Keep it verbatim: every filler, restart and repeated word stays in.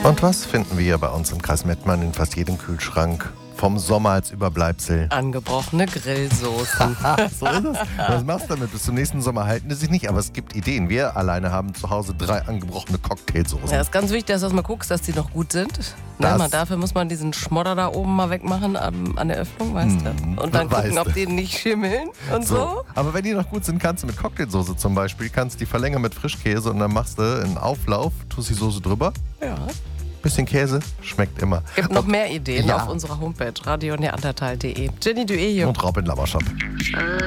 Und was finden wir bei uns im Kreis Mettmann in fast jedem Kühlschrank? Vom Sommer als Überbleibsel. Angebrochene Grillsoßen. So ist es. Was machst du damit? Bis zum nächsten Sommer halten die sich nicht, aber es gibt Ideen. Wir alleine haben zu Hause drei angebrochene Cocktailsoßen. Ja, ist ganz wichtig, dass du mal guckst, dass die noch gut sind. Ne, man, dafür muss man diesen Schmodder da oben mal wegmachen an, an der Öffnung, weißt du? Mm, Und dann gucken, weißt ob du. die nicht schimmeln und so. So. Aber wenn die noch gut sind, kannst du mit Cocktailsoße zum Beispiel, kannst die verlängern mit Frischkäse und dann machst du einen Auflauf, tust die Soße drüber. Ja. Bisschen Käse, schmeckt immer. Gibt noch mehr Ideen Ja. auf unserer Homepage radio neandertal punkt de. Jenny Dueh hier. Und Robin Labershop.